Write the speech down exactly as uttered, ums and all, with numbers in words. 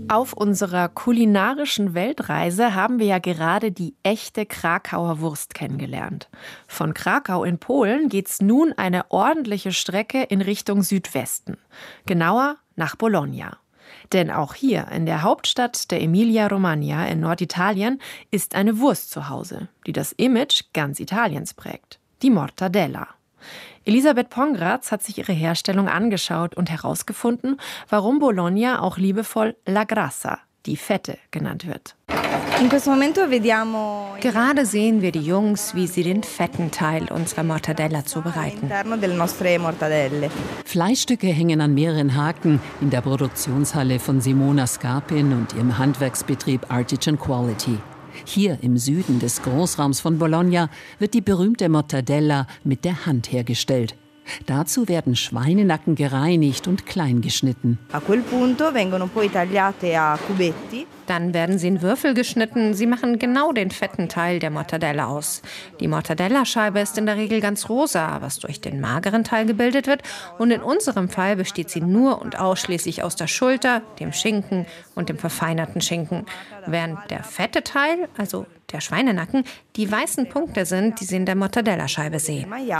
Auf unserer kulinarischen Weltreise haben wir ja gerade die echte Krakauer Wurst kennengelernt. Von Krakau in Polen geht's nun eine ordentliche Strecke in Richtung Südwesten. Genauer nach Bologna. Denn auch hier, in der Hauptstadt der Emilia-Romagna in Norditalien, ist eine Wurst zu Hause, die das Image ganz Italiens prägt. Die Mortadella. Elisabeth Pongratz hat sich ihre Herstellung angeschaut und herausgefunden, warum Bologna auch liebevoll La Grassa, die Fette, genannt wird. Gerade sehen wir die Jungs, wie sie den fetten Teil unserer Mortadella zubereiten. Fleischstücke hängen an mehreren Haken in der Produktionshalle von Simona Scarpin und ihrem Handwerksbetrieb Artisan Quality. Hier im Süden des Großraums von Bologna wird die berühmte Mortadella mit der Hand hergestellt. Dazu werden Schweinenacken gereinigt und klein geschnitten. Dann werden sie in Würfel geschnitten. Sie machen genau den fetten Teil der Mortadella aus. Die Mortadella-Scheibe ist in der Regel ganz rosa, was durch den mageren Teil gebildet wird. Und in unserem Fall besteht sie nur und ausschließlich aus der Schulter, dem Schinken und dem verfeinerten Schinken. Während der fette Teil, also der Schweinenacken, die weißen Punkte sind, die Sie in der Mortadella-Scheibe sehen.